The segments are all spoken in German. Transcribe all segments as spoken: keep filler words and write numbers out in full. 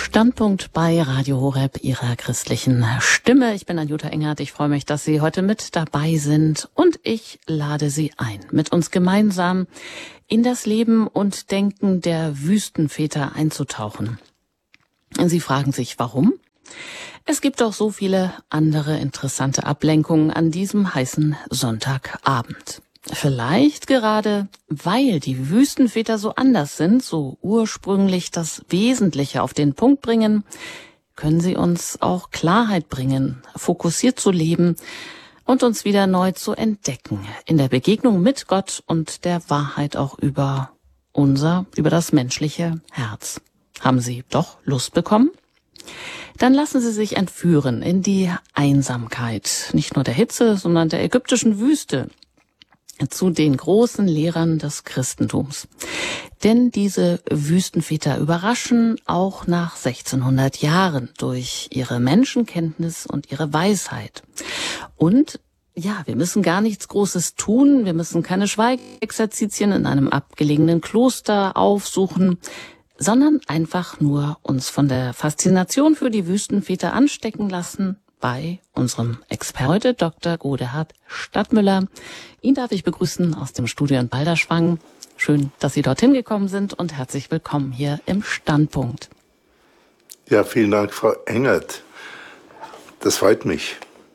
Standpunkt bei Radio Horeb, Ihrer christlichen Stimme. Ich bin Anjuta Engert. Ich freue mich, dass Sie heute mit dabei sind. Und ich lade Sie ein, mit uns gemeinsam in das Leben und Denken der Wüstenväter einzutauchen. Sie fragen sich, warum? Es gibt doch so viele andere interessante Ablenkungen an diesem heißen Sonntagabend. Vielleicht gerade, weil die Wüstenväter so anders sind, so ursprünglich das Wesentliche auf den Punkt bringen, können sie uns auch Klarheit bringen, fokussiert zu leben und uns wieder neu zu entdecken in der Begegnung mit Gott und der Wahrheit auch über unser, über das menschliche Herz. Haben Sie doch Lust bekommen? Dann lassen Sie sich entführen in die Einsamkeit, nicht nur der Hitze, sondern der ägyptischen Wüste, zu den großen Lehrern des Christentums. Denn diese Wüstenväter überraschen auch nach sechzehnhundert Jahren durch ihre Menschenkenntnis und ihre Weisheit. Und ja, wir müssen gar nichts Großes tun, wir müssen keine Schweigexerzitien in einem abgelegenen Kloster aufsuchen, sondern einfach nur uns von der Faszination für die Wüstenväter anstecken lassen bei unserem Experten heute, Doktor Godehard Stadtmüller. Ihn darf ich begrüßen aus dem Studio in Balderschwang. Schön, dass Sie dorthin gekommen sind und herzlich willkommen hier im Standpunkt. Ja, vielen Dank, Frau Engert. Das freut mich.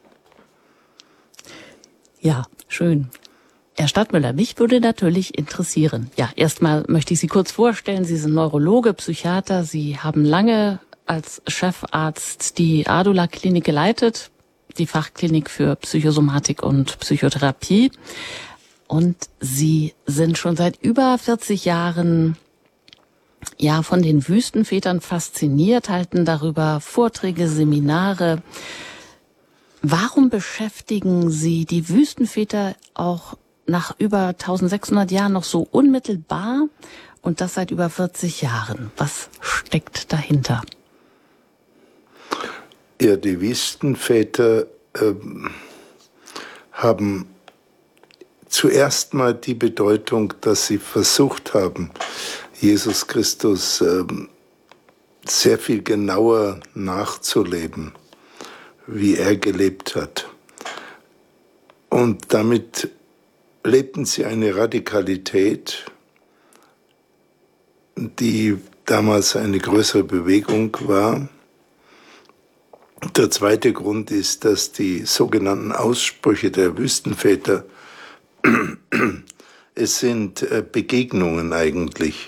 Ja, schön. Herr Stadtmüller, mich würde natürlich interessieren. Ja, erstmal möchte ich Sie kurz vorstellen. Sie sind Neurologe, Psychiater. Sie haben lange als Chefarzt die Adula-Klinik geleitet, die Fachklinik für Psychosomatik und Psychotherapie. Und Sie sind schon seit über vierzig Jahren ja von den Wüstenvätern fasziniert, halten darüber Vorträge, Seminare. Warum beschäftigen Sie die Wüstenväter auch nach über eintausendsechshundert Jahren noch so unmittelbar und das seit über vierzig Jahren? Was steckt dahinter? Ja, die Wüstenväter ähm, haben zuerst mal die Bedeutung, dass sie versucht haben, Jesus Christus ähm, sehr viel genauer nachzuleben, wie er gelebt hat. Und damit lebten sie eine Radikalität, die damals eine größere Bewegung war. Der zweite Grund ist, dass die sogenannten Aussprüche der Wüstenväter, es sind Begegnungen eigentlich,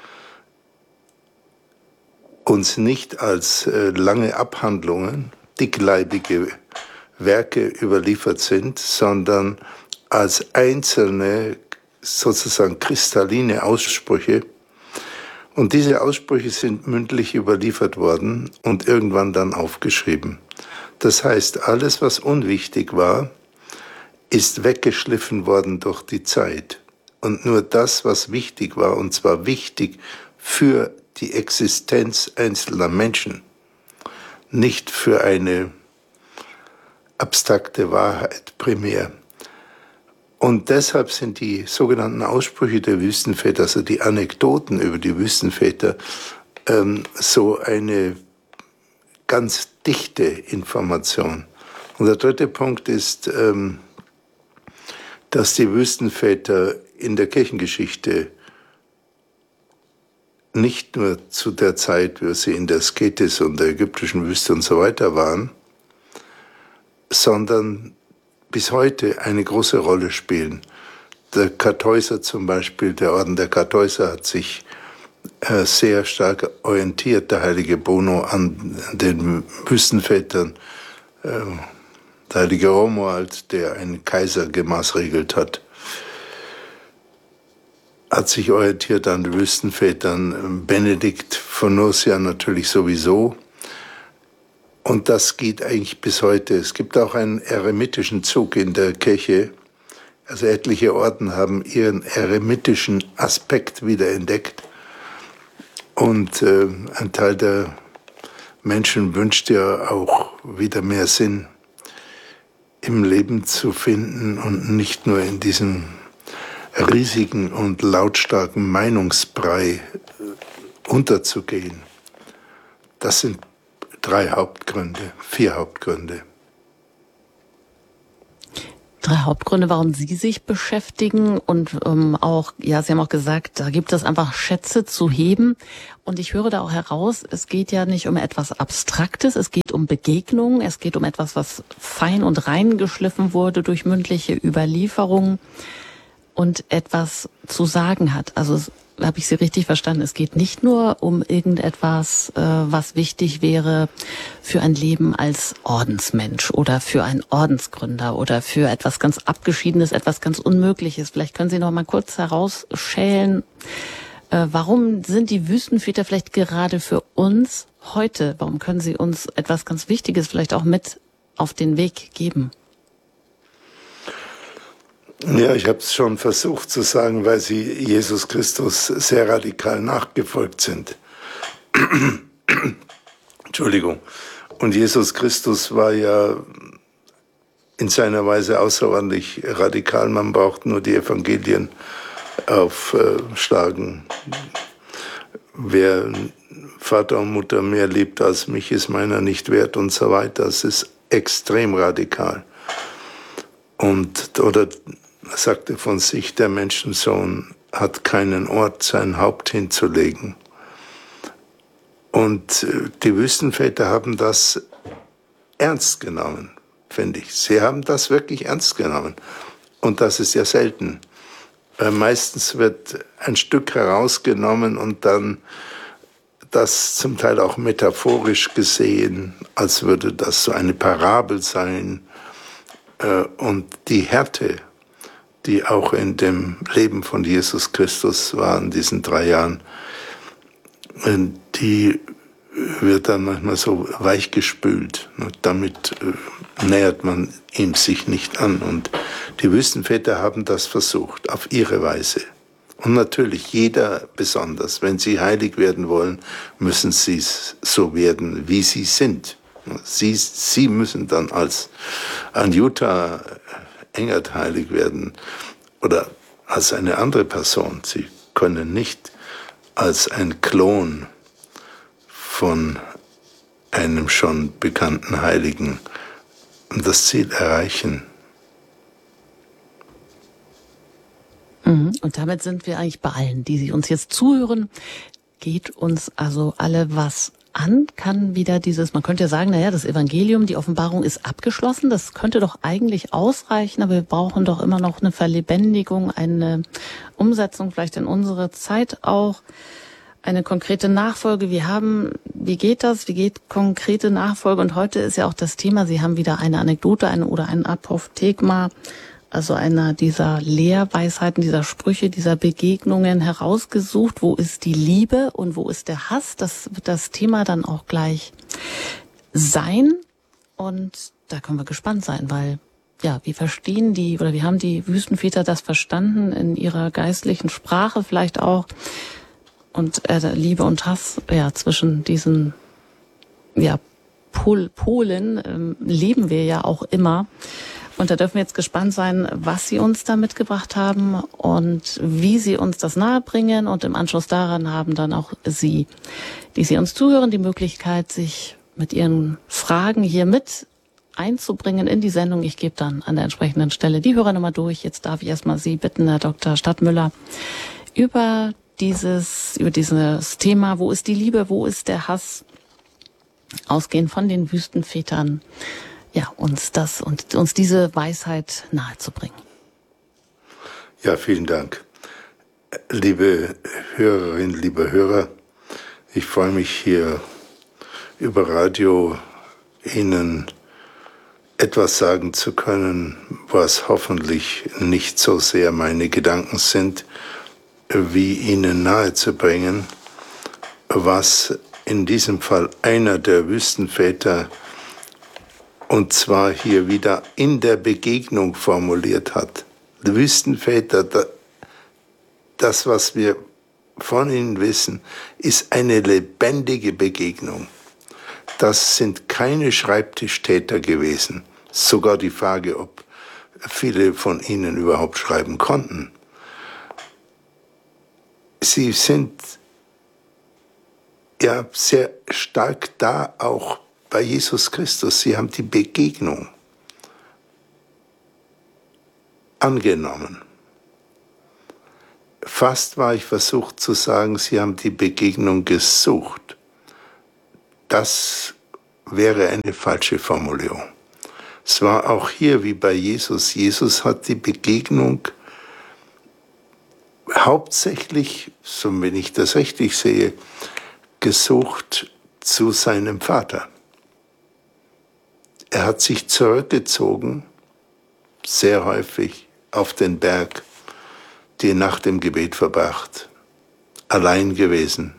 uns nicht als lange Abhandlungen, dickleibige Werke überliefert sind, sondern als einzelne, sozusagen kristalline Aussprüche. Und diese Aussprüche sind mündlich überliefert worden und irgendwann dann aufgeschrieben. Das heißt, alles, was unwichtig war, ist weggeschliffen worden durch die Zeit. Und nur das, was wichtig war, und zwar wichtig für die Existenz einzelner Menschen, nicht für eine abstrakte Wahrheit primär. Und deshalb sind die sogenannten Aussprüche der Wüstenväter, also die Anekdoten über die Wüstenväter, ähm, so eine ganz dichte Information. Und der dritte Punkt ist, ähm, dass die Wüstenväter in der Kirchengeschichte nicht nur zu der Zeit, wie sie in der Sketis und der ägyptischen Wüste und so weiter waren, sondern bis heute eine große Rolle spielen. Der Kartäuser zum Beispiel, der Orden der Kartäuser hat sich äh, sehr stark orientiert, der heilige Bono, an den Wüstenvätern. Äh, der heilige Romuald, der einen Kaiser gemaßregelt hat, hat sich orientiert an den Wüstenvätern. Benedikt von Nursia natürlich sowieso. Und das geht eigentlich bis heute. Es gibt auch einen eremitischen Zug in der Kirche. Also etliche Orden haben ihren eremitischen Aspekt wiederentdeckt. Und äh, ein Teil der Menschen wünscht ja auch wieder mehr Sinn im Leben zu finden und nicht nur in diesem riesigen und lautstarken Meinungsbrei unterzugehen. das sind drei Hauptgründe, vier Hauptgründe. Drei Hauptgründe, warum Sie sich beschäftigen und ähm, auch, ja, Sie haben auch gesagt, da gibt es einfach Schätze zu heben. Und ich höre da auch heraus, es geht ja nicht um etwas Abstraktes, es geht um Begegnungen, es geht um etwas, was fein und rein geschliffen wurde durch mündliche Überlieferungen und etwas zu sagen hat. Also habe ich Sie richtig verstanden? Es geht nicht nur um irgendetwas, äh, was wichtig wäre für ein Leben als Ordensmensch oder für einen Ordensgründer oder für etwas ganz Abgeschiedenes, etwas ganz Unmögliches. Vielleicht können Sie noch mal kurz herausschälen, äh, warum sind die Wüstenväter vielleicht gerade für uns heute? Warum können Sie uns etwas ganz Wichtiges vielleicht auch mit auf den Weg geben? Ja, ich habe es schon versucht zu sagen, weil sie Jesus Christus sehr radikal nachgefolgt sind. Entschuldigung. Und Jesus Christus war ja in seiner Weise außerordentlich radikal. Man braucht nur die Evangelien aufschlagen. Wer Vater und Mutter mehr liebt als mich, ist meiner nicht wert und so weiter. Das ist extrem radikal. Und, oder er sagte von sich, der Menschensohn hat keinen Ort, sein Haupt hinzulegen. Und die Wüstenväter haben das ernst genommen, finde ich. Sie haben das wirklich ernst genommen. Und das ist ja selten. Weil meistens wird ein Stück herausgenommen und dann das zum Teil auch metaphorisch gesehen, als würde das so eine Parabel sein. Und die Härte, die auch in dem Leben von Jesus Christus war in diesen drei Jahren, die wird dann manchmal so weichgespült. Und damit nähert man ihm sich nicht an. Und die Wüstenväter haben das versucht, auf ihre Weise. Und natürlich jeder besonders. Wenn sie heilig werden wollen, müssen sie so werden, wie sie sind. Sie, sie müssen dann als Anjuta Engert heilig werden oder als eine andere Person. Sie können nicht als ein Klon von einem schon bekannten Heiligen das Ziel erreichen. Und damit sind wir eigentlich bei allen, die Sie uns jetzt zuhören. Geht uns also alle was an, kann wieder dieses, man könnte ja sagen, naja, das Evangelium, die Offenbarung ist abgeschlossen, das könnte doch eigentlich ausreichen, aber wir brauchen doch immer noch eine Verlebendigung, eine Umsetzung vielleicht in unsere Zeit auch, eine konkrete Nachfolge. Wir haben, wie geht das, wie geht konkrete Nachfolge? Und heute ist ja auch das Thema, Sie haben wieder eine Anekdote eine, oder ein Apophthegma, also einer dieser Lehrweisheiten, dieser Sprüche, dieser Begegnungen herausgesucht. Wo ist die Liebe und wo ist der Hass? Das wird das Thema dann auch gleich sein. Und da können wir gespannt sein, weil, ja, wie verstehen die, oder wie haben die Wüstenväter das verstanden in ihrer geistlichen Sprache vielleicht auch? Und äh, Liebe und Hass, ja, zwischen diesen, ja, Pol Polen ähm, leben wir ja auch immer. Und da dürfen wir jetzt gespannt sein, was Sie uns da mitgebracht haben und wie Sie uns das nahebringen. Und im Anschluss daran haben dann auch Sie, die Sie uns zuhören, die Möglichkeit, sich mit Ihren Fragen hier mit einzubringen in die Sendung. Ich gebe dann an der entsprechenden Stelle die Hörernummer durch. Jetzt darf ich erstmal Sie bitten, Herr Doktor Stadtmüller, über dieses, über dieses Thema, wo ist die Liebe, wo ist der Hass, ausgehend von den Wüstenvätern, ja, uns das und uns diese Weisheit nahezubringen. Ja, vielen Dank. Liebe Hörerinnen, liebe Hörer, ich freue mich hier über Radio Ihnen etwas sagen zu können, was hoffentlich nicht so sehr meine Gedanken sind, wie Ihnen nahezubringen, was in diesem Fall einer der Wüstenväter, und zwar hier wieder in der Begegnung formuliert hat. Die Wüstenväter, das, was wir von ihnen wissen, ist eine lebendige Begegnung. Das sind keine Schreibtischtäter gewesen. Sogar die Frage, ob viele von ihnen überhaupt schreiben konnten. Sie sind ja sehr stark da auch bei Jesus Christus. Sie haben die Begegnung angenommen. Fast war ich versucht zu sagen, sie haben die Begegnung gesucht. Das wäre eine falsche Formulierung. Es war auch hier wie bei Jesus. Jesus hat die Begegnung hauptsächlich, so wenn ich das richtig sehe, gesucht zu seinem Vater. Er hat sich zurückgezogen, sehr häufig auf den Berg, die Nacht im Gebet verbracht, allein gewesen.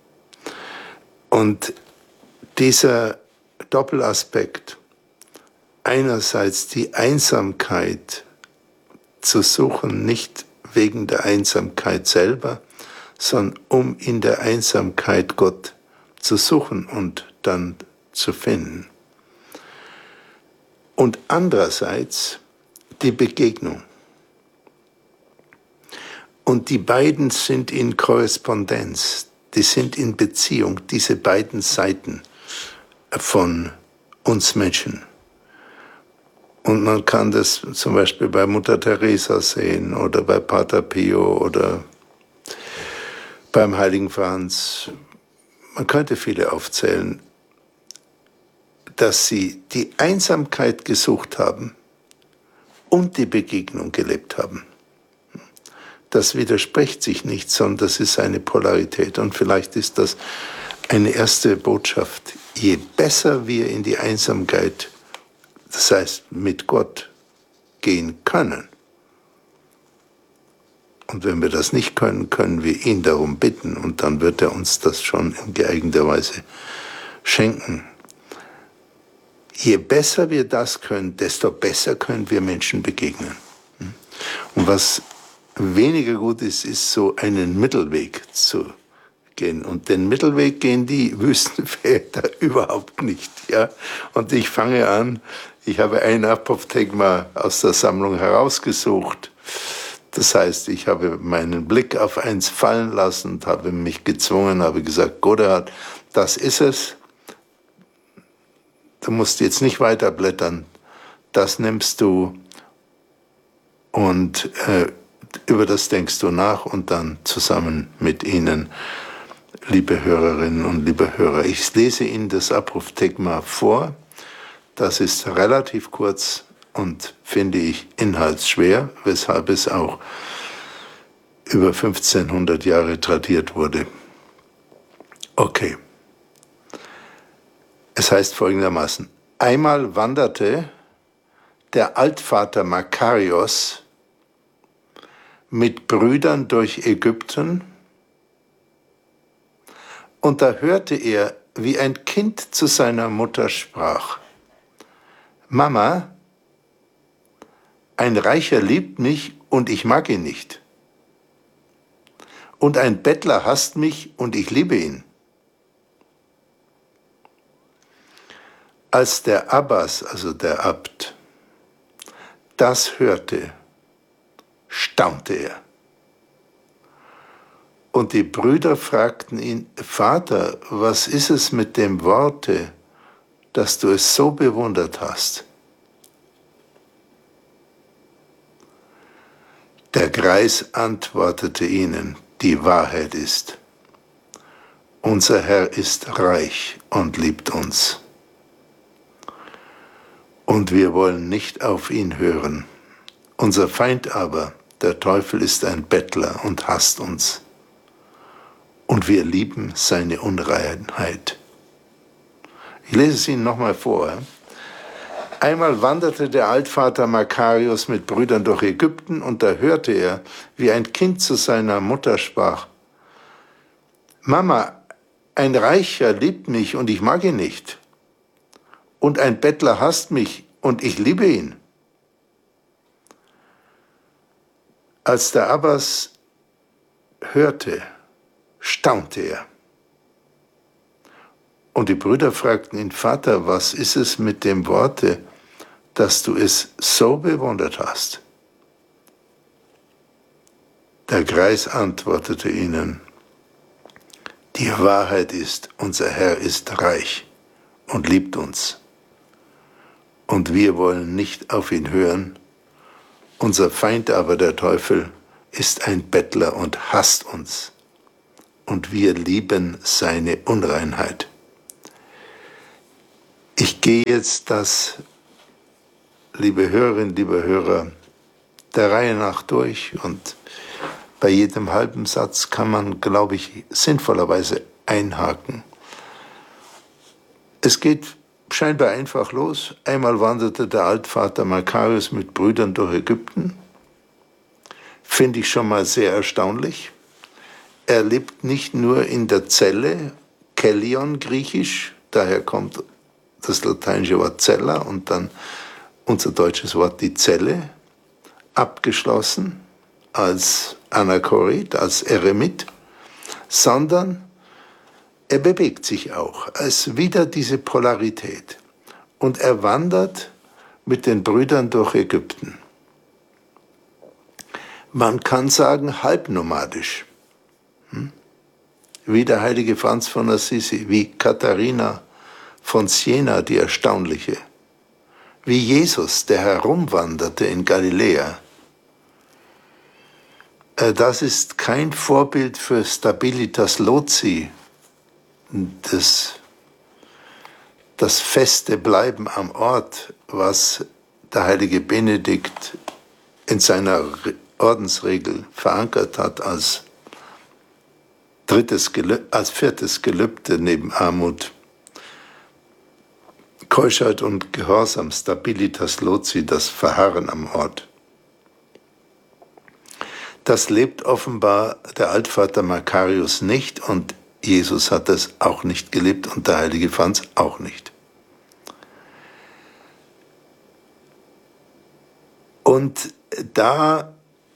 Und dieser Doppelaspekt, einerseits die Einsamkeit zu suchen, nicht wegen der Einsamkeit selber, sondern um in der Einsamkeit Gott zu suchen und dann zu finden. Und andererseits die Begegnung. Und die beiden sind in Korrespondenz, die sind in Beziehung, diese beiden Seiten von uns Menschen. Und man kann das zum Beispiel bei Mutter Teresa sehen oder bei Pater Pio oder beim Heiligen Franz. Man könnte viele aufzählen, dass sie die Einsamkeit gesucht haben und die Begegnung gelebt haben. Das widerspricht sich nicht, sondern das ist eine Polarität. Und vielleicht ist das eine erste Botschaft. Je besser wir in die Einsamkeit, das heißt mit Gott, gehen können, und wenn wir das nicht können, können wir ihn darum bitten und dann wird er uns das schon in geeigneter Weise schenken. Je besser wir das können, desto besser können wir Menschen begegnen. Und was weniger gut ist, ist so einen Mittelweg zu gehen. Und den Mittelweg gehen die Wüstenväter überhaupt nicht. Ja? Und ich fange an, ich habe ein Apophthegma aus der Sammlung herausgesucht. Das heißt, ich habe meinen Blick auf eins fallen lassen und habe mich gezwungen, habe gesagt, Godehard, das ist es. Du musst jetzt nicht weiter blättern. Das nimmst du und äh, über das denkst du nach und dann zusammen mit Ihnen, liebe Hörerinnen und liebe Hörer. Ich lese Ihnen das Apophthegma vor. Das ist relativ kurz und finde ich inhaltsschwer, weshalb es auch über fünfzehnhundert Jahre tradiert wurde. Okay. Es heißt folgendermaßen: Einmal wanderte der Altvater Makarios mit Brüdern durch Ägypten, und da hörte er, wie ein Kind zu seiner Mutter sprach: Mama, ein Reicher liebt mich und ich mag ihn nicht. Und ein Bettler hasst mich und ich liebe ihn. Als der Abbas, also der Abt, das hörte, staunte er. Und die Brüder fragten ihn: Vater, was ist es mit dem Worte, dass du es so bewundert hast? Der Greis antwortete ihnen: Die Wahrheit ist, unser Herr ist reich und liebt uns. Und wir wollen nicht auf ihn hören. Unser Feind aber, der Teufel, ist ein Bettler und hasst uns. Und wir lieben seine Unreinheit. Ich lese es Ihnen nochmal vor. Einmal wanderte der Altvater Makarios mit Brüdern durch Ägypten, und da hörte er, wie ein Kind zu seiner Mutter sprach: Mama, ein Reicher liebt mich und ich mag ihn nicht. Und ein Bettler hasst mich und ich liebe ihn. Als der Abbas hörte, staunte er. Und die Brüder fragten ihn: Vater, was ist es mit dem Worte, dass du es so bewundert hast? Der Greis antwortete ihnen: Die Wahrheit ist, unser Herr ist reich und liebt uns. Und wir wollen nicht auf ihn hören. Unser Feind aber, der Teufel, ist ein Bettler und hasst uns. Und wir lieben seine Unreinheit. Ich gehe jetzt das, liebe Hörerinnen, liebe Hörer, der Reihe nach durch und bei jedem halben Satz kann man, glaube ich, sinnvollerweise einhaken. Es geht scheinbar einfach los. Einmal wanderte der Altvater Makarios mit Brüdern durch Ägypten. Finde ich schon mal sehr erstaunlich. Er lebt nicht nur in der Zelle, Kellion griechisch, daher kommt das lateinische Wort Cella und dann unser deutsches Wort die Zelle, abgeschlossen als Anachoret, als Eremit, sondern er bewegt sich auch. Es ist wieder diese Polarität. Und er wandert mit den Brüdern durch Ägypten. Man kann sagen, halbnomadisch. Hm? Wie der heilige Franz von Assisi, wie Katharina von Siena, die Erstaunliche. Wie Jesus, der herumwanderte in Galiläa. Das ist kein Vorbild für Stabilitas Loci, das, das feste Bleiben am Ort, was der heilige Benedikt in seiner Ordensregel verankert hat als, drittes Gelübde, als viertes Gelübde neben Armut. Keuschheit und Gehorsam, Stabilitas Loci, das Verharren am Ort. Das lebt offenbar der Altvater Makarios nicht und Jesus hat es auch nicht gelebt und der heilige Franz auch nicht. Und da,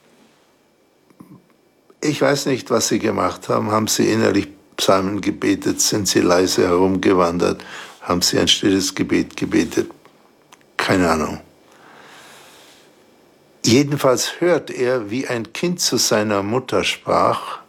ich weiß nicht, was sie gemacht haben, haben sie innerlich Psalmen gebetet, sind sie leise herumgewandert, haben sie ein stilles Gebet gebetet, keine Ahnung. Jedenfalls hört er, wie ein Kind zu seiner Mutter sprach.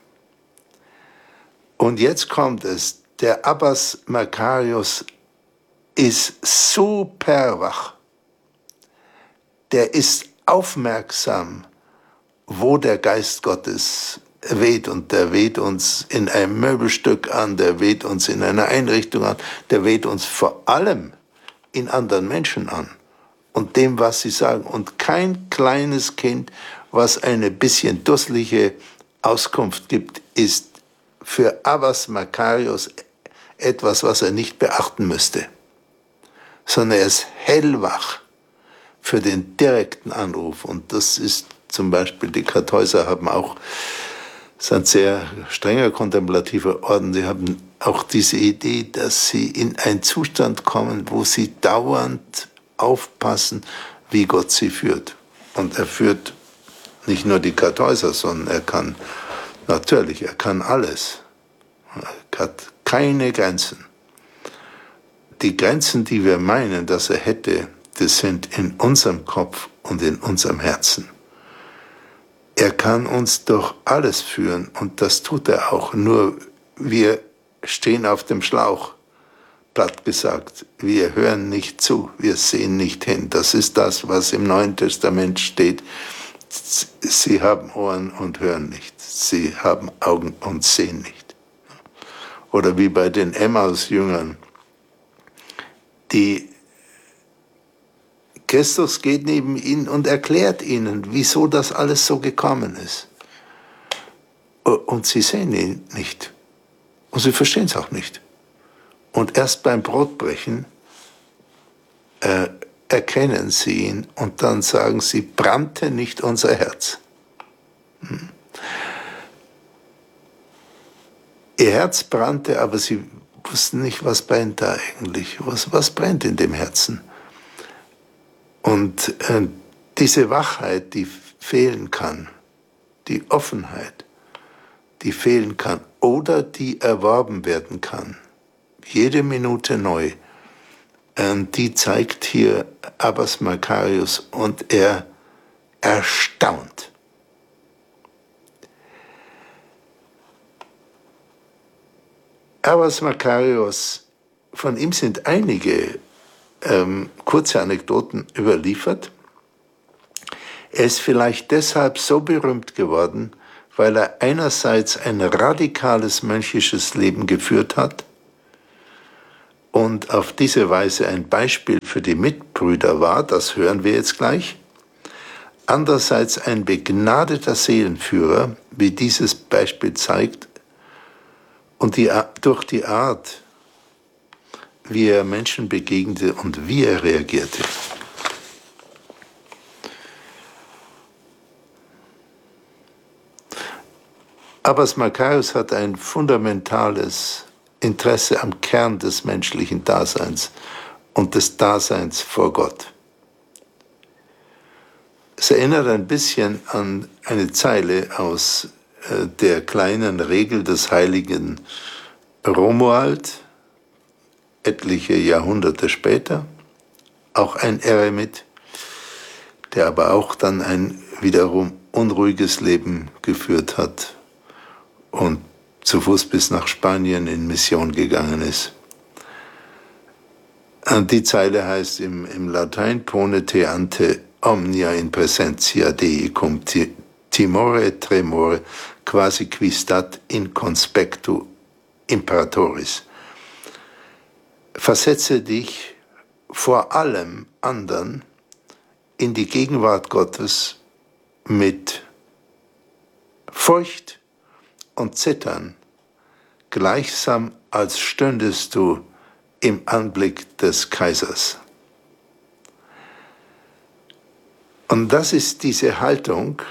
Und jetzt kommt es, der Abbas Makarios ist super wach. Der ist aufmerksam, wo der Geist Gottes weht. Und der weht uns in einem Möbelstück an, der weht uns in einer Einrichtung an, der weht uns vor allem in anderen Menschen an. Und dem, was sie sagen. Und kein kleines Kind, was eine bisschen dusselige Auskunft gibt, ist für Abbas Makarios etwas, was er nicht beachten müsste. Sondern er ist hellwach für den direkten Anruf. Und das ist zum Beispiel, die Kartäuser haben auch, das ist ein sehr strenger kontemplativer Orden, sie haben auch diese Idee, dass sie in einen Zustand kommen, wo sie dauernd aufpassen, wie Gott sie führt. Und er führt nicht nur die Kartäuser, sondern er kann, natürlich, er kann alles. Er hat keine Grenzen. Die Grenzen, die wir meinen, dass er hätte, das sind in unserem Kopf und in unserem Herzen. Er kann uns durch alles führen und das tut er auch. Nur wir stehen auf dem Schlauch. Platt gesagt, wir hören nicht zu, wir sehen nicht hin. Das ist das, was im Neuen Testament steht. Sie haben Ohren und hören nicht. Sie haben Augen und sehen nicht. Oder wie bei den Emmaus-Jüngern. Die Christus geht neben ihnen und erklärt ihnen, wieso das alles so gekommen ist. Und sie sehen ihn nicht. Und sie verstehen es auch nicht. Und erst beim Brotbrechen äh, erkennen sie ihn und dann sagen sie, brannte nicht unser Herz. Hm. Ihr Herz brannte, aber sie wussten nicht, was brennt da eigentlich, was, was brennt in dem Herzen. Und äh, diese Wachheit, die fehlen kann, die Offenheit, die fehlen kann oder die erworben werden kann, jede Minute neu, äh, die zeigt hier Abbas Makarios und er erstaunt. Abbas Makarios, von ihm sind einige ähm, kurze Anekdoten überliefert. Er ist vielleicht deshalb so berühmt geworden, weil er einerseits ein radikales mönchisches Leben geführt hat und auf diese Weise ein Beispiel für die Mitbrüder war, das hören wir jetzt gleich. Andererseits ein begnadeter Seelenführer, wie dieses Beispiel zeigt, und die, durch die Art, wie er Menschen begegnete und wie er reagierte. Abbas Makarios hat ein fundamentales Interesse am Kern des menschlichen Daseins und des Daseins vor Gott. Es erinnert ein bisschen an eine Zeile aus äh, der kleinen Regel des heiligen Romuald, etliche Jahrhunderte später, auch ein Eremit, der aber auch dann ein wiederum unruhiges Leben geführt hat und zu Fuß bis nach Spanien in Mission gegangen ist. Und die Zeile heißt im, im Latein: Pone te ante omnia in presentia Dei cum timore et tremore quasi quistat in conspectu imperatoris. Versetze dich vor allem anderen in die Gegenwart Gottes mit Furcht und Zittern, gleichsam als stündest du im Anblick des Kaisers. Und das ist diese Haltung,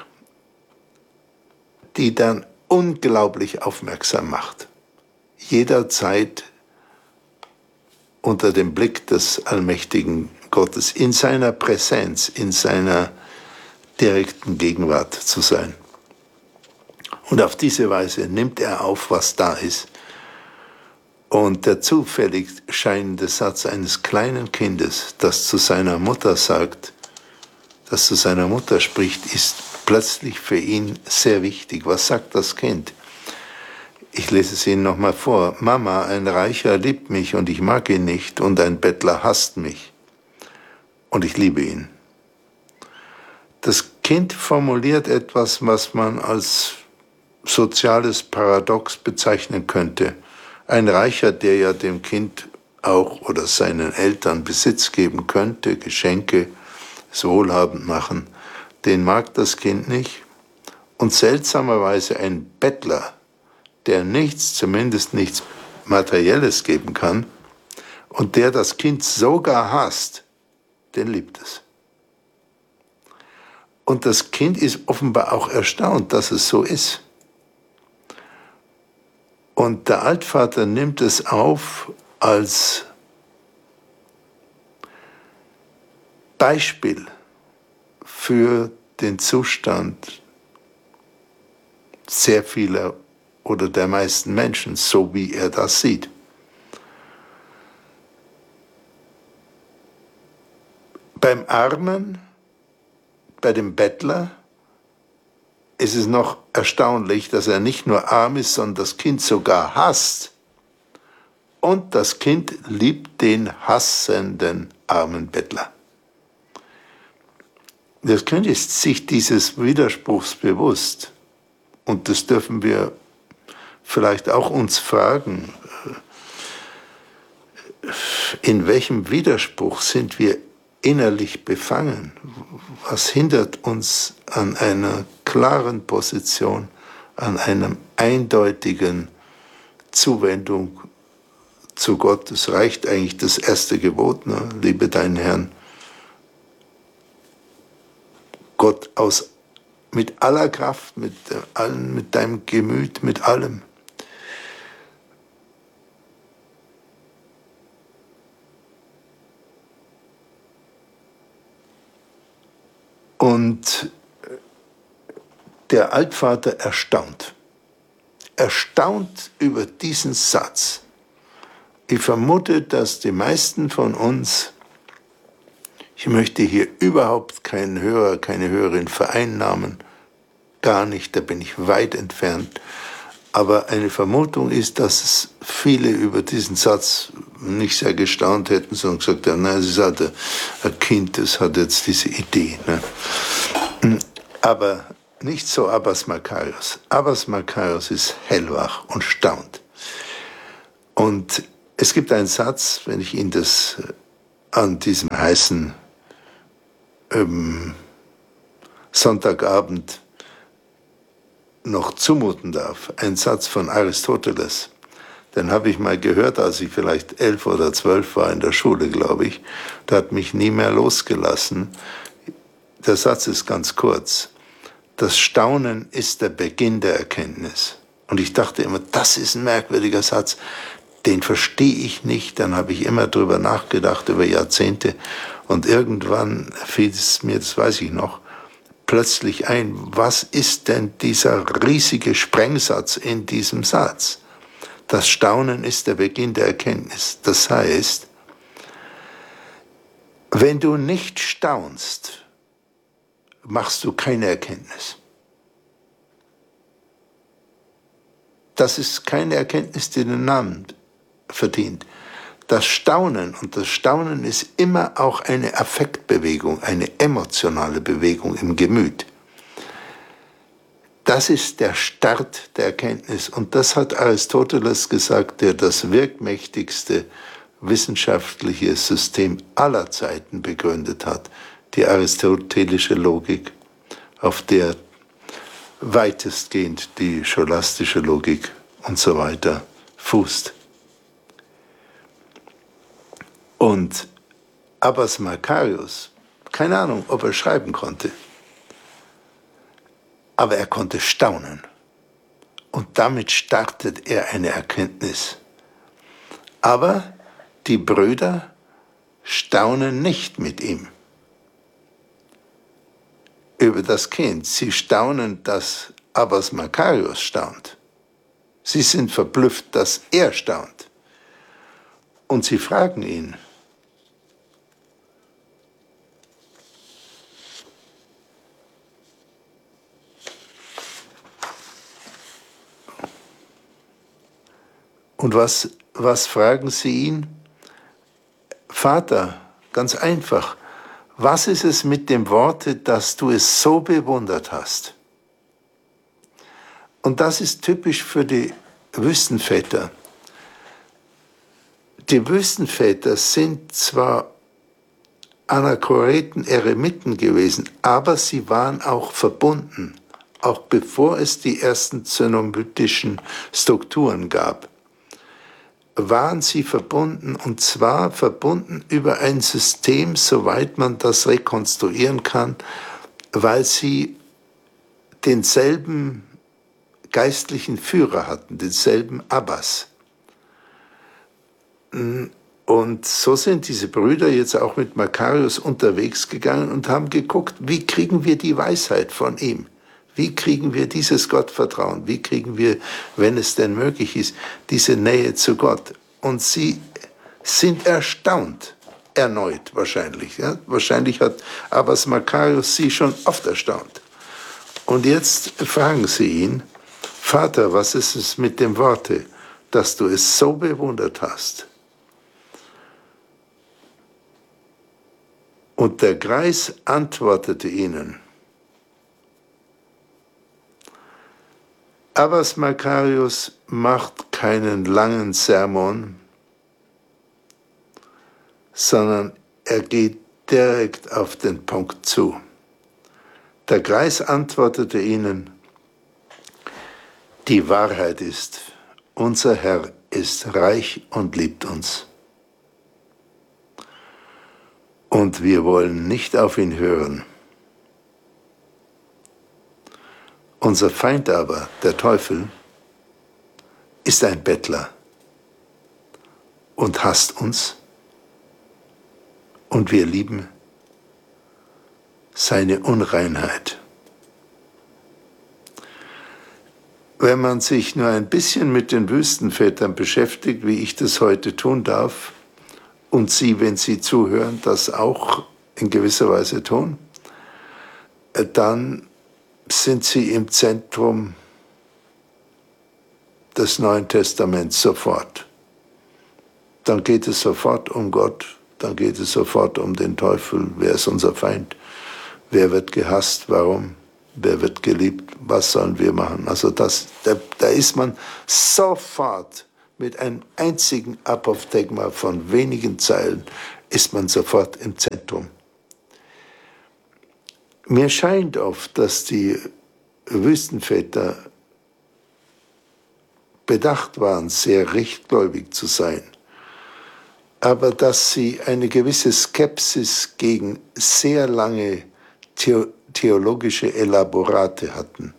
die dann unglaublich aufmerksam macht. Jederzeit unter dem Blick des allmächtigen Gottes, in seiner Präsenz, in seiner direkten Gegenwart zu sein. Und auf diese Weise nimmt er auf, was da ist. Und der zufällig scheinende Satz eines kleinen Kindes, das zu seiner Mutter sagt, das zu seiner Mutter spricht, ist plötzlich für ihn sehr wichtig. Was sagt das Kind? Ich lese es Ihnen nochmal vor. Mama, ein Reicher liebt mich und ich mag ihn nicht, und ein Bettler hasst mich und ich liebe ihn. Das Kind formuliert etwas, was man als soziales Paradox bezeichnen könnte. Ein Reicher, der ja dem Kind auch oder seinen Eltern Besitz geben könnte, Geschenke, es wohlhabend machen, den mag das Kind nicht. Und seltsamerweise ein Bettler, der nichts, zumindest nichts Materielles geben kann, und der das Kind sogar hasst, den liebt es. Und das Kind ist offenbar auch erstaunt, dass es so ist. Und der Altvater nimmt es auf als Beispiel für den Zustand sehr vieler oder der meisten Menschen, so wie er das sieht. Beim Armen, bei dem Bettler, ist es noch erstaunlich, dass er nicht nur arm ist, sondern das Kind sogar hasst. Und das Kind liebt den hassenden armen Bettler. Das Kind ist sich dieses Widerspruchs bewusst. Und das dürfen wir vielleicht auch uns fragen. In welchem Widerspruch sind wir innerlich befangen? Was hindert uns an einer klaren Position, an einer eindeutigen Zuwendung zu Gott? Es reicht eigentlich das erste Gebot, ne? Liebe deinen Herrn, Gott aus, mit aller Kraft, mit, allen, mit deinem Gemüt, mit allem. Und der Altvater erstaunt, erstaunt über diesen Satz. Ich vermute, dass die meisten von uns, ich möchte hier überhaupt keinen Hörer, keine Hörerin vereinnahmen, gar nicht, da bin ich weit entfernt, Aber eine Vermutung ist, dass es viele über diesen Satz nicht sehr gestaunt hätten, sondern gesagt haben, nein, es ist halt ein Kind, das hat jetzt diese Idee. Ne? Aber nicht so Abbas Makarios. Abbas Makarios ist hellwach und staunt. Und es gibt einen Satz, wenn ich Ihnen das an diesem heißen ähm, Sonntagabend noch zumuten darf, ein Satz von Aristoteles, den habe ich mal gehört, als ich vielleicht elf oder zwölf war in der Schule, glaube ich. Der hat mich nie mehr losgelassen. Der Satz ist ganz kurz. Das Staunen ist der Beginn der Erkenntnis. Und ich dachte immer, das ist ein merkwürdiger Satz, den verstehe ich nicht. Dann habe ich immer drüber nachgedacht, über Jahrzehnte. Und irgendwann fiel es mir, das weiß ich noch, plötzlich ein, was ist denn dieser riesige Sprengsatz in diesem Satz? Das Staunen ist der Beginn der Erkenntnis. Das heißt, wenn du nicht staunst, machst du keine Erkenntnis. Das ist keine Erkenntnis, die den Namen verdient. Das Staunen, und das Staunen ist immer auch eine Affektbewegung, eine emotionale Bewegung im Gemüt. Das ist der Start der Erkenntnis. Und das hat Aristoteles gesagt, der das wirkmächtigste wissenschaftliche System aller Zeiten begründet hat, die aristotelische Logik, auf der weitestgehend die scholastische Logik und so weiter fußt. Und Abbas Makarios, keine Ahnung, ob er schreiben konnte, aber er konnte staunen. Und damit startet er eine Erkenntnis. Aber die Brüder staunen nicht mit ihm über das Kind. Sie staunen, dass Abbas Makarios staunt. Sie sind verblüfft, dass er staunt. Und sie fragen ihn, und was, was fragen sie ihn? Vater, ganz einfach, was ist es mit dem Worte, dass du es so bewundert hast? Und das ist typisch für die Wüstenväter. Die Wüstenväter sind zwar Anachoreten, Eremiten gewesen, aber sie waren auch verbunden, auch bevor es die ersten zenobytischen Strukturen gab. Waren sie verbunden, und zwar verbunden über ein System, soweit man das rekonstruieren kann, weil sie denselben geistlichen Führer hatten, denselben Abbas. Und so sind diese Brüder jetzt auch mit Makarios unterwegs gegangen und haben geguckt, wie kriegen wir die Weisheit von ihm? Wie kriegen wir dieses Gottvertrauen? Wie kriegen wir, wenn es denn möglich ist, diese Nähe zu Gott? Und sie sind erstaunt, erneut wahrscheinlich. Ja? Wahrscheinlich hat Abbas Makarios sie schon oft erstaunt. Und jetzt fragen sie ihn, Vater, was ist es mit dem Worte, dass du es so bewundert hast? Und der Greis antwortete ihnen, Abbas Makarios macht keinen langen Sermon, sondern er geht direkt auf den Punkt zu. Der Greis antwortete ihnen, die Wahrheit ist, unser Herr ist reich und liebt uns. Und wir wollen nicht auf ihn hören. Unser Feind aber, der Teufel, ist ein Bettler und hasst uns, und wir lieben seine Unreinheit. Wenn man sich nur ein bisschen mit den Wüstenvätern beschäftigt, wie ich das heute tun darf, und Sie, wenn Sie zuhören, das auch in gewisser Weise tun, dann sind Sie im Zentrum des Neuen Testaments sofort. Dann geht es sofort um Gott, dann geht es sofort um den Teufel. Wer ist unser Feind? Wer wird gehasst? Warum? Wer wird geliebt? Was sollen wir machen? Also das, da, da ist man sofort mit einem einzigen Apophthegma von wenigen Zeilen, ist man sofort im Zentrum. Mir scheint oft, dass die Wüstenväter bedacht waren, sehr rechtgläubig zu sein, aber dass sie eine gewisse Skepsis gegen sehr lange theologische Elaborate hatten.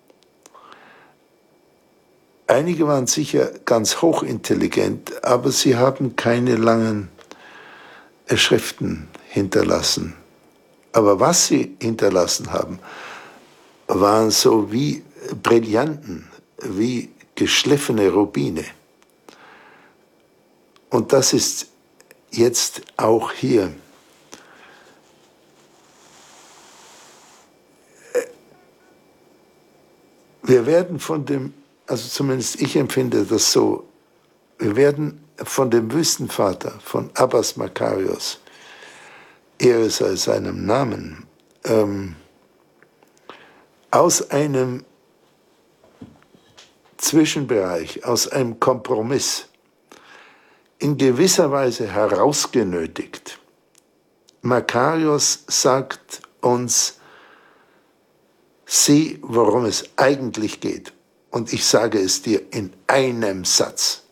Einige waren sicher ganz hochintelligent, aber sie haben keine langen Schriften hinterlassen. Aber was sie hinterlassen haben, waren so wie Brillanten, wie geschliffene Rubine. Und das ist jetzt auch hier. Wir werden von dem, also zumindest ich empfinde das so, wir werden von dem Wüstenvater, von Abbas Makarios, Ehre sei seinem Namen, ähm, aus einem Zwischenbereich, aus einem Kompromiss in gewisser Weise herausgenötigt. Makarios sagt uns, sieh, worum es eigentlich geht. Und ich sage es dir in einem Satz.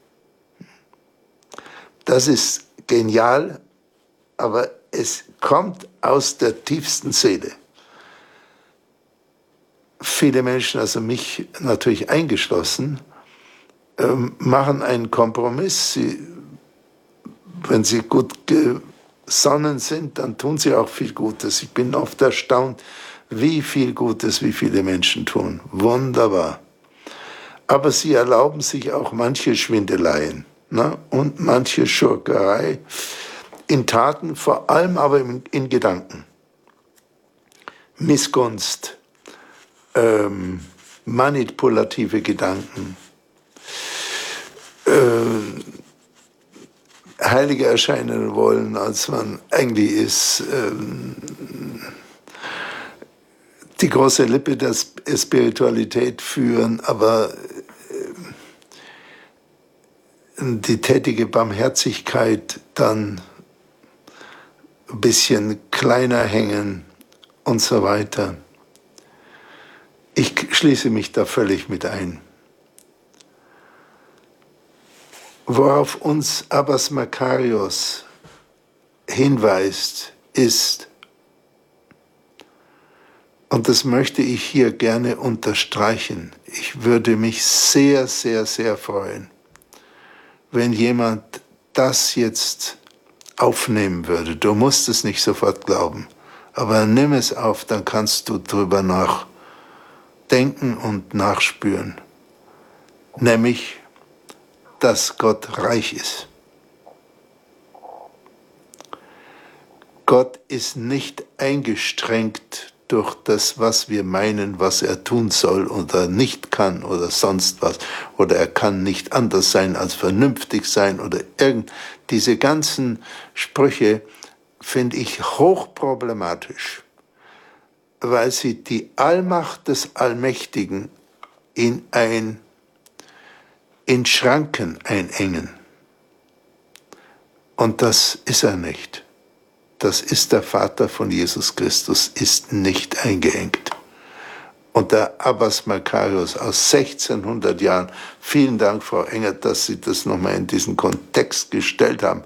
Das ist genial, aber es kommt aus der tiefsten Seele. Viele Menschen, also mich natürlich eingeschlossen, ähm, machen einen Kompromiss. Sie, wenn sie gut gesonnen sind, dann tun sie auch viel Gutes. Ich bin oft erstaunt, wie viel Gutes, wie viele Menschen tun. Wunderbar. Aber sie erlauben sich auch manche Schwindeleien, ne? Und manche Schurkerei in Taten, vor allem aber in, in Gedanken. Missgunst, ähm, manipulative Gedanken, äh, heiliger erscheinen wollen, als man eigentlich ist, ähm, die große Lippe der Spiritualität führen, aber die tätige Barmherzigkeit dann ein bisschen kleiner hängen und so weiter. Ich schließe mich da völlig mit ein. Worauf uns Abbas Makarios hinweist, ist, und das möchte ich hier gerne unterstreichen, ich würde mich sehr, sehr, sehr freuen, wenn jemand das jetzt aufnehmen würde. Du musst es nicht sofort glauben, aber nimm es auf, dann kannst du drüber nachdenken und nachspüren. Nämlich, dass Gott reich ist. Gott ist nicht eingestrengt durch das, was wir meinen, was er tun soll oder nicht kann oder sonst was. Oder er kann nicht anders sein als vernünftig sein oder irgend. Diese ganzen Sprüche finde ich hochproblematisch, weil sie die Allmacht des Allmächtigen in ein, in Schranken einengen. Und das ist er nicht. Das ist der Vater von Jesus Christus, ist nicht eingeengt. Und der Abbas Makarios aus sechzehnhundert Jahren, vielen Dank, Frau Engert, dass Sie das nochmal in diesen Kontext gestellt haben.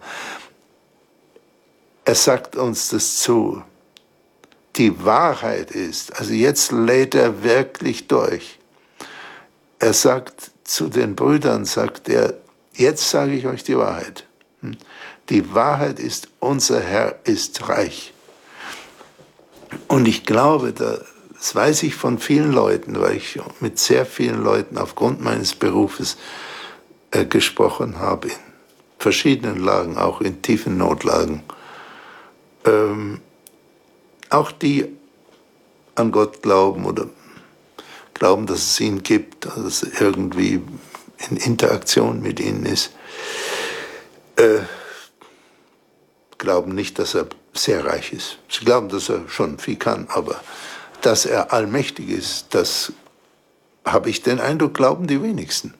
Er sagt uns das zu. Die Wahrheit ist, also jetzt lädt er wirklich durch. Er sagt zu den Brüdern, sagt er, jetzt sage ich euch die Wahrheit. Die Wahrheit ist, unser Herr ist reich. Und ich glaube, das weiß ich von vielen Leuten, weil ich mit sehr vielen Leuten aufgrund meines Berufes äh, gesprochen habe, in verschiedenen Lagen, auch in tiefen Notlagen. Ähm, auch die an Gott glauben oder glauben, dass es ihn gibt, dass es irgendwie in Interaktion mit ihnen ist, äh, glauben nicht, dass er sehr reich ist. Sie glauben, dass er schon viel kann, aber dass er allmächtig ist, das habe ich den Eindruck, glauben die wenigsten.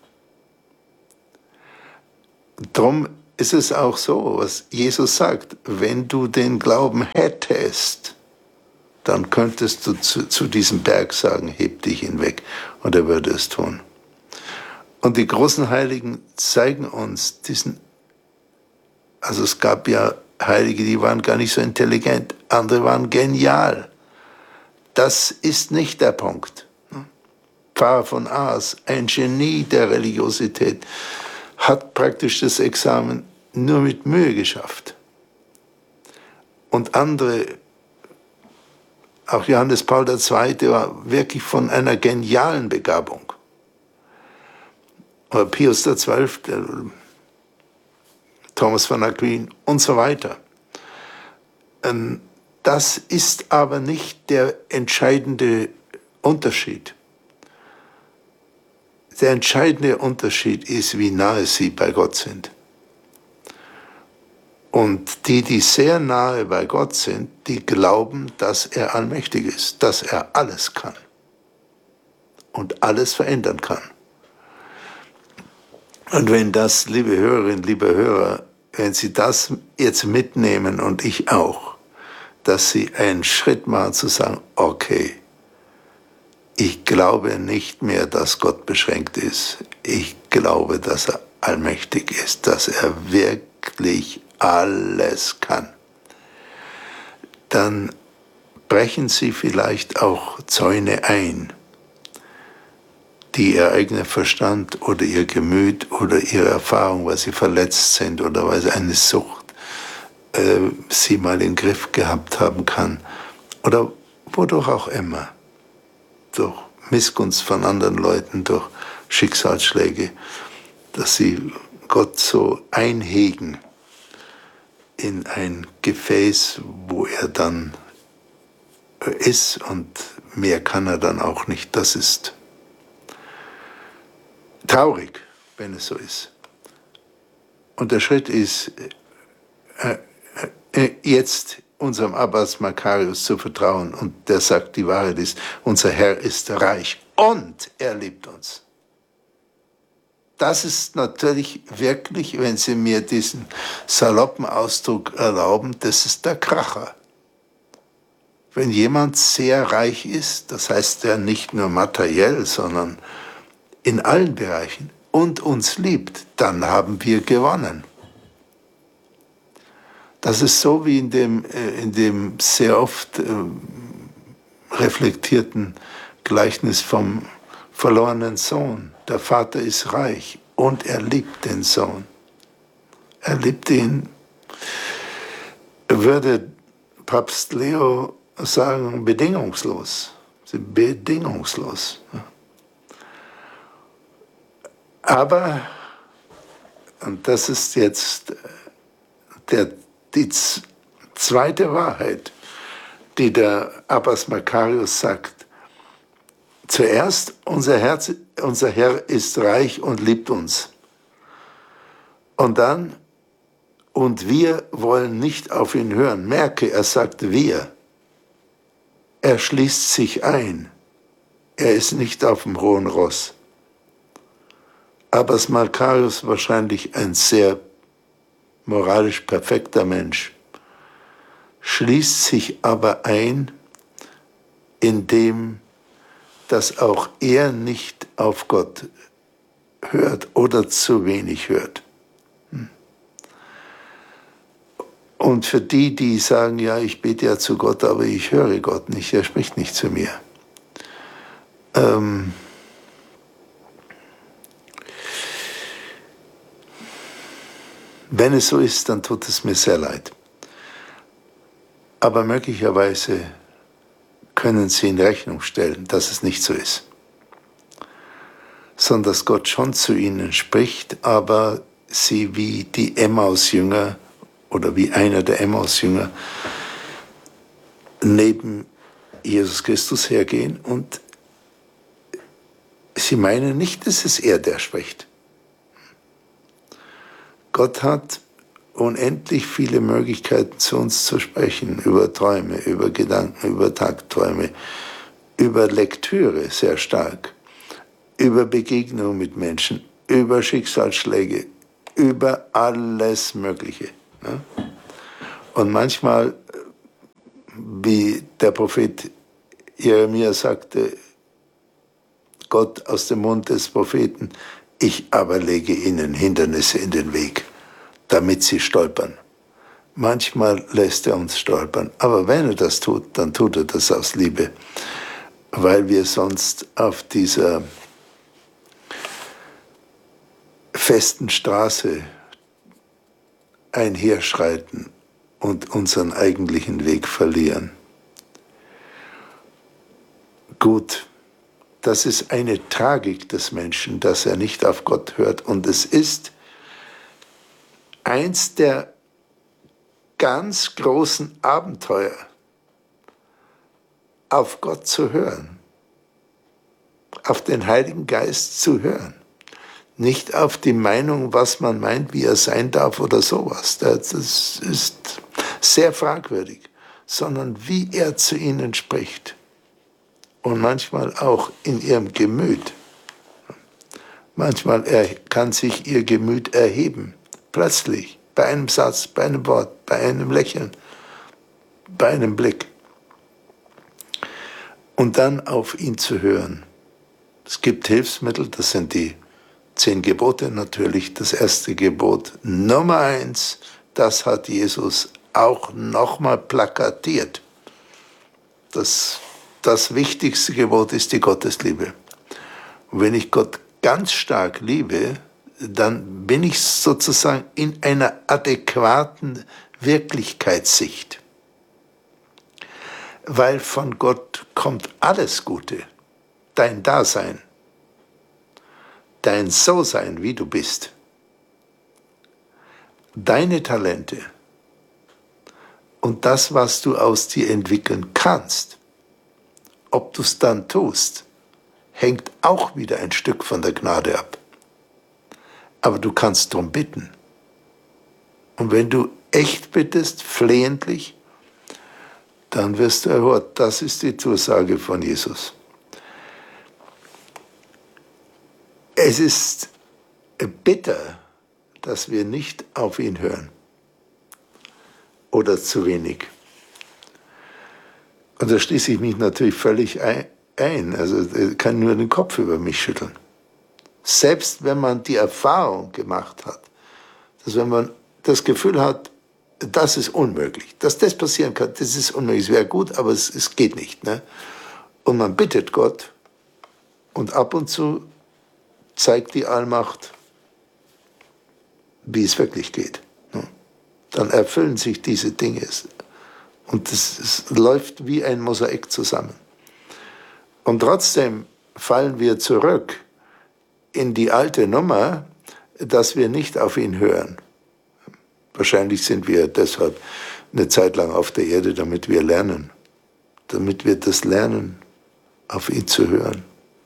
Darum ist es auch so, was Jesus sagt, wenn du den Glauben hättest, dann könntest du zu, zu diesem Berg sagen, heb dich hinweg, und er würde es tun. Und die großen Heiligen zeigen uns diesen, also es gab ja Heilige, die waren gar nicht so intelligent, andere waren genial. Das ist nicht der Punkt. Pfarrer von Ars, ein Genie der Religiosität, hat praktisch das Examen nur mit Mühe geschafft. Und andere, auch Johannes Paul der Zweite, war wirklich von einer genialen Begabung. Oder Pius der Zwölfte, Thomas von Aquin und so weiter. Das ist aber nicht der entscheidende Unterschied. Der entscheidende Unterschied ist, wie nahe sie bei Gott sind. Und die, die sehr nahe bei Gott sind, die glauben, dass er allmächtig ist, dass er alles kann und alles verändern kann. Und wenn das, liebe Hörerinnen, liebe Hörer, wenn Sie das jetzt mitnehmen und ich auch, dass Sie einen Schritt machen zu sagen, okay, ich glaube nicht mehr, dass Gott beschränkt ist. Ich glaube, dass er allmächtig ist, dass er wirklich alles kann. Dann brechen Sie vielleicht auch Zäune ein, die Ihr eigener Verstand oder Ihr Gemüt oder Ihre Erfahrung, weil Sie verletzt sind oder weil Sie eine Sucht äh, Sie mal im Griff gehabt haben kann oder wodurch auch immer, durch Missgunst von anderen Leuten, durch Schicksalsschläge, dass Sie Gott so einhegen in ein Gefäß, wo er dann ist und mehr kann er dann auch nicht. Das ist traurig, wenn es so ist. Und der Schritt ist, äh, äh, jetzt unserem Abbas Makarios zu vertrauen. Und der sagt, die Wahrheit ist, unser Herr ist reich und er liebt uns. Das ist natürlich wirklich, wenn Sie mir diesen saloppen Ausdruck erlauben, das ist der Kracher. Wenn jemand sehr reich ist, das heißt ja nicht nur materiell, sondern in allen Bereichen und uns liebt, dann haben wir gewonnen. Das ist so wie in dem, in dem sehr oft äh, reflektierten Gleichnis vom verlorenen Sohn. Der Vater ist reich und er liebt den Sohn. Er liebt ihn. Würde Papst Leo sagen, bedingungslos. Bedingungslos. Aber, und das ist jetzt der, die zweite Wahrheit, die der Abbas Makarios sagt. Zuerst, unser, Herz, unser Herr ist reich und liebt uns. Und dann, und wir wollen nicht auf ihn hören. Merke, er sagt wir. Er schließt sich ein. Er ist nicht auf dem hohen Ross. Abbas Makarios wahrscheinlich ein sehr moralisch perfekter Mensch, schließt sich aber ein, indem dass auch er nicht auf Gott hört oder zu wenig hört. Und für die, die sagen, ja, ich bete ja zu Gott, aber ich höre Gott nicht, er spricht nicht zu mir. Ähm, wenn es so ist, dann tut es mir sehr leid. Aber möglicherweise können Sie in Rechnung stellen, dass es nicht so ist. Sondern dass Gott schon zu ihnen spricht, aber sie wie die Emmaus-Jünger oder wie einer der Emmaus-Jünger neben Jesus Christus hergehen und sie meinen nicht, dass es er, der spricht. Gott hat unendlich viele Möglichkeiten, zu uns zu sprechen, über Träume, über Gedanken, über Tagträume, über Lektüre sehr stark, über Begegnung mit Menschen, über Schicksalsschläge, über alles Mögliche. Ne? Und manchmal, wie der Prophet Jeremia sagte, Gott aus dem Mund des Propheten, ich aber lege ihnen Hindernisse in den Weg, damit sie stolpern. Manchmal lässt er uns stolpern, aber wenn er das tut, dann tut er das aus Liebe, weil wir sonst auf dieser festen Straße einherschreiten und unseren eigentlichen Weg verlieren. Gut, das ist eine Tragik des Menschen, dass er nicht auf Gott hört. Und es ist eins der ganz großen Abenteuer, auf Gott zu hören, auf den Heiligen Geist zu hören. Nicht auf die Meinung, was man meint, wie er sein darf oder sowas. Das ist sehr fragwürdig, sondern wie er zu ihnen spricht. Und manchmal auch in ihrem Gemüt. Manchmal er, kann sich ihr Gemüt erheben, plötzlich, bei einem Satz, bei einem Wort, bei einem Lächeln, bei einem Blick. Und dann auf ihn zu hören. Es gibt Hilfsmittel, das sind die zehn Gebote natürlich. Das erste Gebot, Nummer eins, das hat Jesus auch nochmal plakatiert. Das Das wichtigste Gebot ist die Gottesliebe. Und wenn ich Gott ganz stark liebe, dann bin ich sozusagen in einer adäquaten Wirklichkeitssicht. Weil von Gott kommt alles Gute, dein Dasein, dein So-Sein, wie du bist, deine Talente und das, was du aus dir entwickeln kannst. Ob du es dann tust, hängt auch wieder ein Stück von der Gnade ab. Aber du kannst darum bitten. Und wenn du echt bittest, flehentlich, dann wirst du erhört. Das ist die Zusage von Jesus. Es ist bitter, dass wir nicht auf ihn hören. Oder zu wenig. Und da schließe ich mich natürlich völlig ein. Also ich kann nur den Kopf über mich schütteln. Selbst wenn man die Erfahrung gemacht hat, dass wenn man das Gefühl hat, das ist unmöglich, dass das passieren kann, das ist unmöglich, es wäre gut, aber es, es geht nicht. Ne? Und man bittet Gott und ab und zu zeigt die Allmacht, wie es wirklich geht. Ne? Dann erfüllen sich diese Dinge. Und es, es läuft wie ein Mosaik zusammen. Und trotzdem fallen wir zurück in die alte Nummer, dass wir nicht auf ihn hören. Wahrscheinlich sind wir deshalb eine Zeit lang auf der Erde, damit wir lernen. Damit wir das lernen, auf ihn zu hören.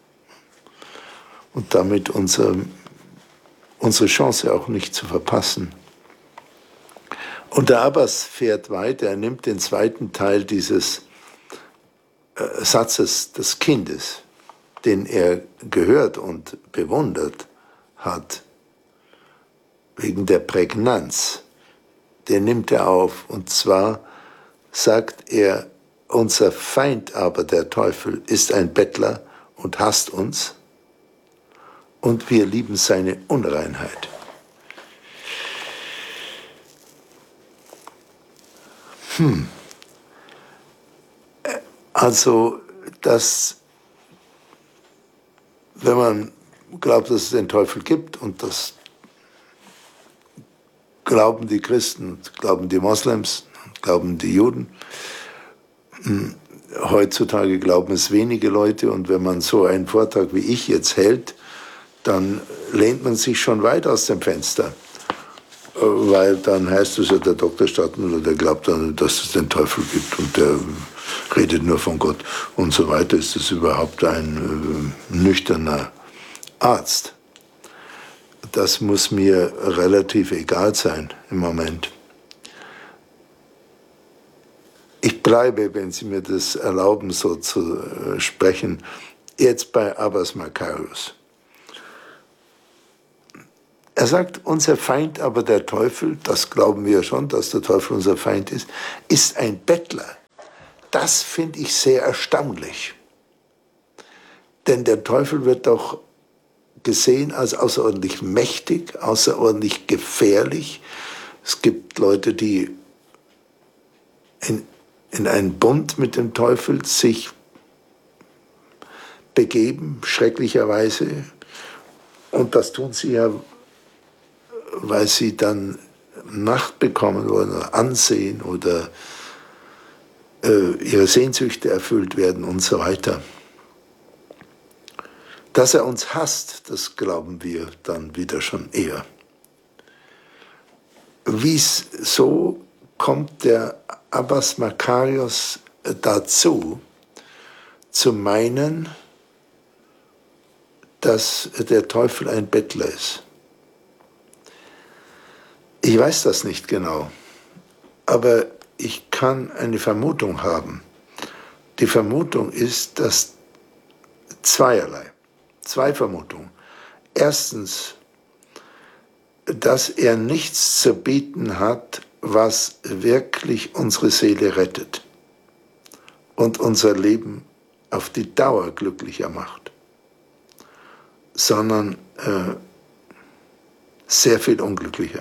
Und damit unser, unsere Chance auch nicht zu verpassen. Und der Abbas fährt weiter, er nimmt den zweiten Teil dieses äh, Satzes des Kindes, den er gehört und bewundert hat, wegen der Prägnanz, den nimmt er auf. Und zwar sagt er, unser Feind aber, der Teufel, ist ein Bettler und hasst uns, und wir lieben seine Unreinheit. Hm. Also, dass, wenn man glaubt, dass es den Teufel gibt, und das glauben die Christen, glauben die Moslems, glauben die Juden, heutzutage glauben es wenige Leute, und wenn man so einen Vortrag wie ich jetzt hält, dann lehnt man sich schon weit aus dem Fenster. Weil dann heißt es ja, der Doktor Stadtmüller, der glaubt dann, dass es den Teufel gibt und der redet nur von Gott und so weiter. Ist das überhaupt ein äh, nüchterner Arzt? das muss mir relativ egal sein im Moment. Ich bleibe, wenn Sie mir das erlauben, so zu äh, sprechen, jetzt bei Abbas Makarios. Er sagt, unser Feind aber der Teufel, das glauben wir schon, dass der Teufel unser Feind ist, ist ein Bettler. Das finde ich sehr erstaunlich. Denn der Teufel wird doch gesehen als außerordentlich mächtig, außerordentlich gefährlich. Es gibt Leute, die in, in einen Bund mit dem Teufel sich begeben, schrecklicherweise. Und das tun sie ja, weil sie dann Macht bekommen wollen, oder Ansehen oder äh, ihre Sehnsüchte erfüllt werden und so weiter. Dass er uns hasst, das glauben wir dann wieder schon eher. Wieso kommt der Abbas Makarios dazu, zu meinen, dass der Teufel ein Bettler ist? Ich weiß das nicht genau, aber ich kann eine Vermutung haben. Die Vermutung ist, dass zweierlei. Zwei Vermutungen. Erstens, dass er nichts zu bieten hat, was wirklich unsere Seele rettet und unser Leben auf die Dauer glücklicher macht, sondern äh, sehr viel unglücklicher.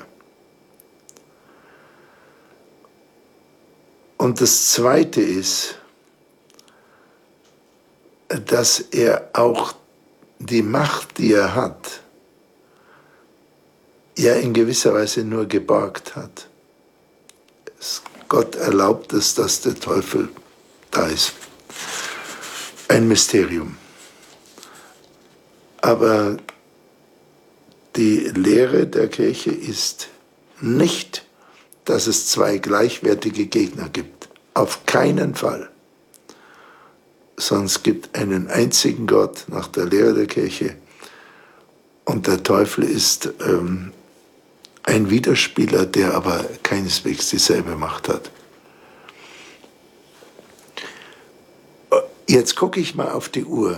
Und das Zweite ist, dass er auch die Macht, die er hat, ja in gewisser Weise nur geborgt hat. Gott erlaubt es, dass der Teufel da ist. Ein Mysterium. Aber die Lehre der Kirche ist nicht, dass es zwei gleichwertige Gegner gibt. Auf keinen Fall. Sondern es gibt einen einzigen Gott nach der Lehre der Kirche und der Teufel ist ähm, ein Widerspieler, der aber keineswegs dieselbe Macht hat. Jetzt gucke ich mal auf die Uhr.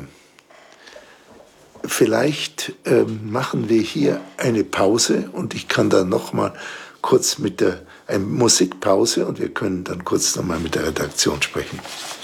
Vielleicht ähm, machen wir hier eine Pause und ich kann dann noch mal kurz mit der eine Musikpause und wir können dann kurz noch mal mit der Redaktion sprechen.